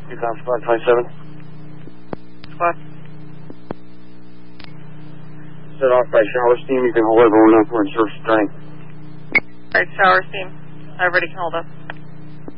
2027. What? Set off by shower steam. You can hold everyone up for in surface drain. Alright, shower steam. I already can hold up.